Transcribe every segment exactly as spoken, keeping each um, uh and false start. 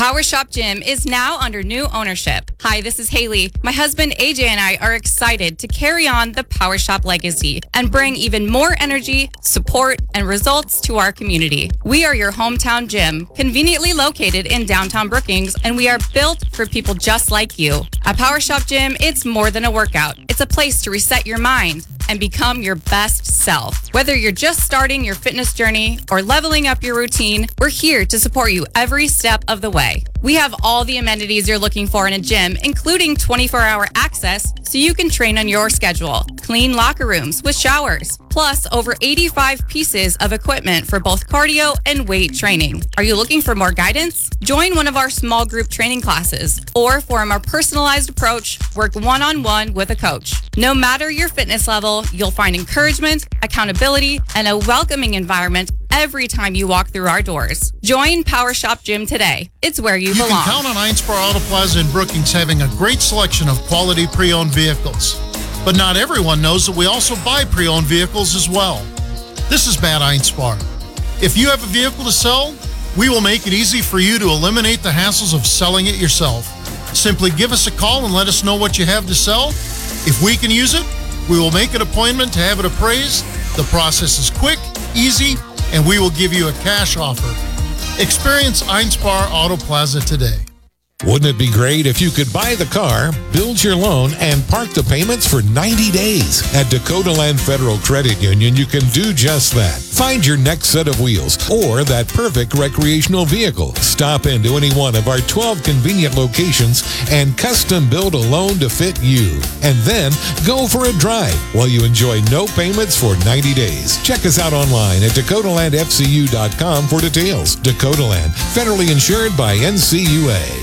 Power Shop Gym is now under new ownership. Hi, this is Haley. My husband A J and I are excited to carry on the Power Shop legacy and bring even more energy, support, and results to our community. We are your hometown gym, conveniently located in downtown Brookings, and we are built for people just like you. At Power Shop Gym, it's more than a workout. It's a place to reset your mind and become your best self. Whether you're just starting your fitness journey or leveling up your routine, we're here to support you every step of the way. We have all the amenities you're looking for in a gym, including twenty-four hour access so you can train on your schedule. Clean locker rooms with showers, plus over eighty-five pieces of equipment for both cardio and weight training. Are you looking for more guidance? Join one of our small group training classes, or for a more personalized approach, work one-on-one with a coach. No matter your fitness level, you'll find encouragement, accountability, and a welcoming environment every time you walk through our doors. Join Power Shop Gym today. It's where you, you belong. You can count on Einspar Auto Plaza in Brookings having a great selection of quality pre-owned vehicles. But not everyone knows that we also buy pre-owned vehicles as well. This is Matt Einspar. If you have a vehicle to sell, we will make it easy for you to eliminate the hassles of selling it yourself. Simply give us a call and let us know what you have to sell. If we can use it, we will make an appointment to have it appraised. The process is quick, easy, and we will give you a cash offer. Experience Einspar Auto Plaza today. Wouldn't it be great if you could buy the car, build your loan, and park the payments for ninety days? At Dakota Land Federal Credit Union, you can do just that. Find your next set of wheels or that perfect recreational vehicle. Stop into any one of our twelve convenient locations and custom build a loan to fit you. And then go for a drive while you enjoy no payments for ninety days. Check us out online at dakota land f c u dot com for details. Dakota Land, federally insured by N C U A.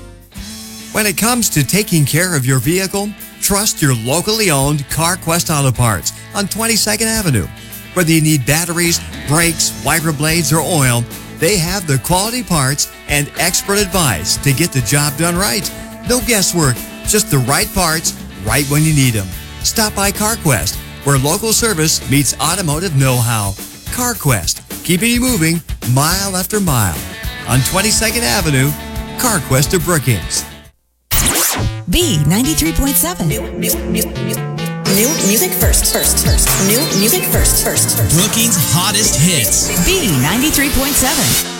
When it comes to taking care of your vehicle, trust your locally owned CarQuest Auto Parts on twenty-second Avenue. Whether you need batteries, brakes, wiper blades, or oil, they have the quality parts and expert advice to get the job done right. No guesswork, just the right parts, right when you need them. Stop by CarQuest, where local service meets automotive know-how. CarQuest, keeping you moving mile after mile. On twenty-second Avenue, CarQuest of Brookings. B ninety-three point seven. New, new, new, new, new music first, first, first. New music first, first, first. Brookings' hottest hits. B ninety-three point seven.